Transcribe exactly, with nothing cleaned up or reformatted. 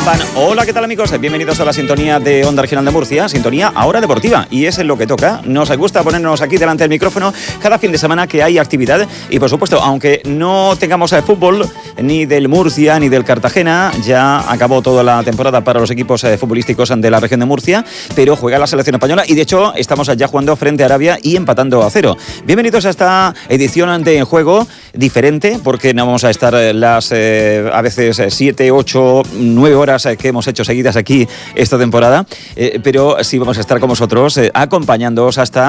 Fan. Hola, ¿qué tal, amigos? Bienvenidos a la sintonía de Onda Regional de Murcia, sintonía ahora deportiva, y es en lo que toca. Nos gusta ponernos aquí delante del micrófono cada fin de semana que hay actividad, y por supuesto, aunque no tengamos eh, fútbol ni del Murcia ni del Cartagena, ya acabó toda la temporada para los equipos eh, futbolísticos de la región de Murcia, pero juega la selección española y de hecho estamos ya jugando frente a Arabia y empatando a cero. Bienvenidos a esta edición de En Juego diferente, porque no vamos a estar las eh, a veces siete, ocho, nueve horas eh, que hemos hecho seguidas aquí esta temporada, eh, pero sí vamos a estar con vosotros eh, acompañándoos hasta